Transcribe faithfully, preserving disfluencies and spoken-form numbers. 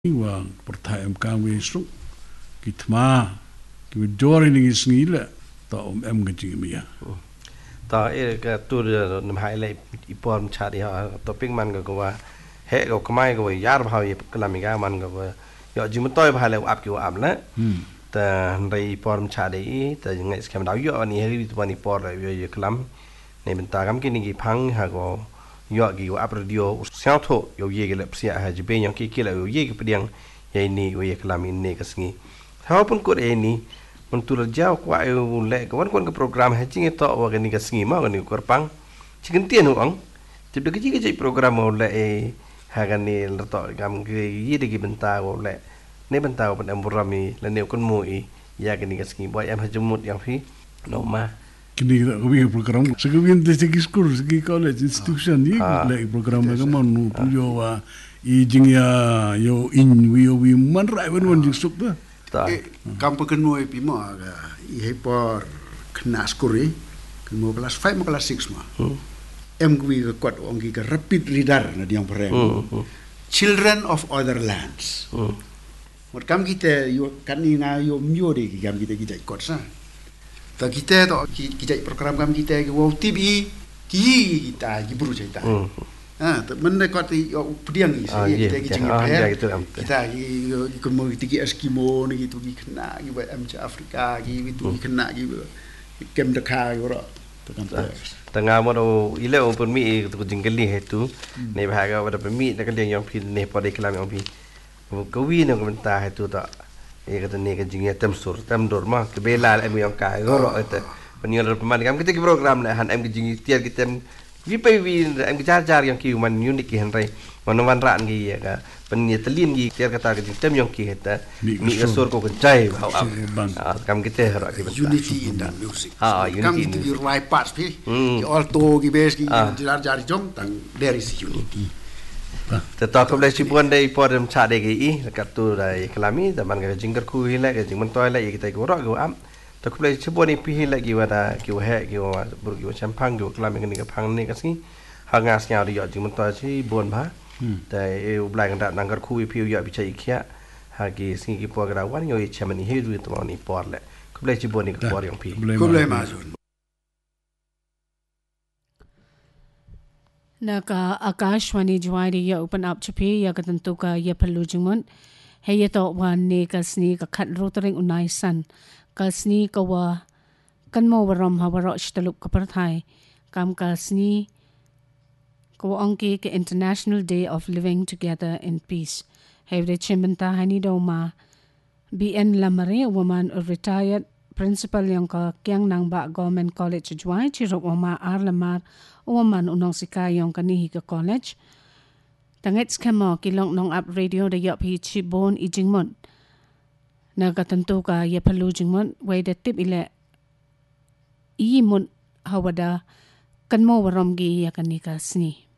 Wa pertayaan kami esok kita mah kita jor ini sengila tak om em kencing mia. Ta e ka tur nam highlight ipom chari ha topic man ga wa he ga kamai ga yar bhaw ye kalamiga man ga wa yo jim toy bha le ap ki wa am la ta rai ipom chari ta ngai skam daw yo ni he tu ni por yo ye kalam ne ben ta kam ki ni ki phang ha go yo gi wa ap radio sao tho yo ye ge le psia ha ji be yang ki ki la yo ye ki pediang ye ni yo ye kalam in ne ka sngi ha pun ko e ni untuk jauh kuat eu lek kawan kawan ke program hatching itu awak ni kasih mah kan ni korpang cikin tian uang tiap dah kecil kecil program oleh eh hagan ni letak kam ke ye degi bentar oleh ni bentar pada amburami lene ukun mui ya kan ni kasih buat yang hajumut yang fi normal kini kita kami program sekarang kita segi sekolah segi college institution ni lek program mereka mana pujo wa i jingya yo in we we man rai wan wan jusuk dah kampo kenoi pima ga i por knas kuri kemo kelas five mo kelas six ma em gwi ga kwat ongi ga rapid reader na diang pereng children of other lands mot kam kita yo kanina yo myo de kam kita kita ikut sa ta kita to kita program kam kita ke wow T V ki kita ki buru cerita ah men ko ti pediang ni saya kita kita kita ki kemo tigi eskimo ni gitu ki kena ki buat am Afrika ki itu ki kena ki kem dekha yo ro tengah mo ile on pun mi tu jingli hetu ne bhaga wada mi na kan yang phi ne pode kelam yang phi kawi ne ko ta hetu ta e ka ne ka jingya tem sur tem dor ma ke bela am yang ka yo ro eta penil peman kam kita ki program na han am ki jingi tiar ki tem vi pe vi em ki jar jar yang ki man unik ki henrai man wan ran gi ya ka pen ni telin gi tiar kata ki tem yang ki heta mi ka sur ko jai bau am kam kita hara ki unity in that music ah unity kam ki right parts pi ki alto ki bass ki jar jar jong tang there is unity te ta ko le si pon dei podem cha de gi i ka tu dai kalami ta man ka jingkar ku hi la ka jing man toy la ki ta ko ro ko am ta ko le si pon ni pi hi la ki wa da ki wa he ki wa bur ki wa champang ki kalami ni ka phang ni ka si ha nga snya ri yo jing man toy si bon ba ta e u blai kan da nang kar ku pi yo bi chai khia ha ki si ki po ga wan yo i chamani hi ru to ni por le ko le si pon ni ka por yong pi ko le ma zon Naka Akashwani Jwari ya open up chapi ya katantu ka ya palujungon he ya to wan ne kasni ka khat rotering unai san kasni ka wa kanmo waram ha waro shtalup ka parthai kam kasni ko angki ke International Day of Living Together in Peace he de chimbanta hani do ma B N Lamare woman a retired principal yang ka kyang nang ba government college Jwai chiro ma arlamar woman unong sika yung kanihi ka college tangets kamo kilong nong up radio da yop hi chibon ijingmon nagatanto ka ya palujingmon way da tip ile i mun hawada kanmo waromgi ya kanika sni